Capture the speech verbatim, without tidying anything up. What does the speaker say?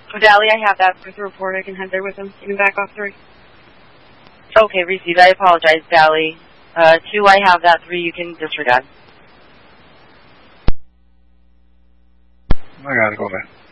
Dally, I have that with the report. I can head there with him. Get him back off three. Okay, received. I apologize, Dally. Uh, two, I have that. Three, you can disregard. I gotta go back.